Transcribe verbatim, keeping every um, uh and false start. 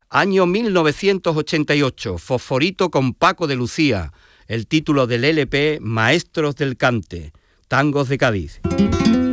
Año mil novecientos ochenta y ocho, Fosforito con Paco de Lucía, el título del L P Maestros del Cante, Tangos de Cádiz.